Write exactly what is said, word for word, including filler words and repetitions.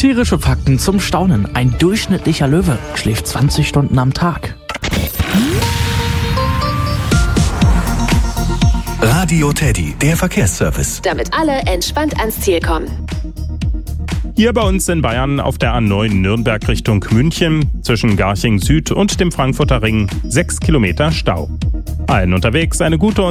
Tierische Fakten zum Staunen. Ein durchschnittlicher Löwe schläft zwanzig Stunden am Tag. Radio Teddy, der Verkehrsservice. Damit alle entspannt ans Ziel kommen. Hier bei uns in Bayern auf der A neun Nürnberg Richtung München zwischen Garching Süd und dem Frankfurter Ring sechs Kilometer Stau. Allen unterwegs eine gute